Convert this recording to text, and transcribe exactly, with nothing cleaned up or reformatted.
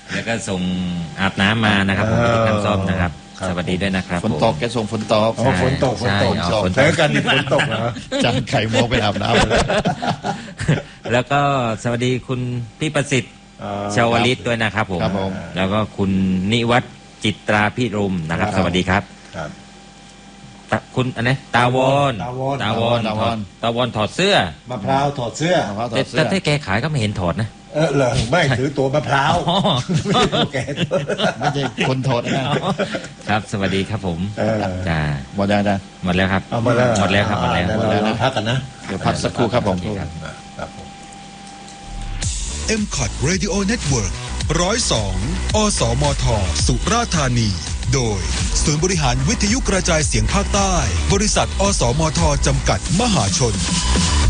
แล้วก็ส่งอาบน้ำมานะครับผมที่ทำซ่อมนะครับสวัสดีด้วยนะครับฝนตกแกส่งฝนตกฝนตกฝนตกใช้กันฝนตกนะจันไข่โมไปอาบน้ำแล้วก็สวัสดีคุณพี่ประสิทธิ์ชาวลิตด้วยนะครับผมแล้วก็คุณนิวัฒน์จิตราพิรมนะครับสวัสดีครับคุณอันนี้ตาวอนตาวอนตาวอนตาวอนถอดเสื้อมะพร้าวถอดเสื้อแต่ถ้าแกขายก็ไม่เห็นถอดนะเออเหรอไม่ถือตัวมะพร้าวไม่ใช่แกไม่ใช่คนถอดนะครับสวัสดีครับผมจ้าหมดแล้วจ้าหมดแล้วครับหมดแล้วหมดแล้วครับหมดแล้วหมดแล้วนะพักกันนะเดี๋ยวพักสักครู่ครับผมเอ็ม คอท Radio Network ร้อยสองอสมทสุราษฎร์ธานีโดยศูนย์บริหารวิทยุกระจายเสียงภาคใต้บริษัทอสมทจำกัดมหาชน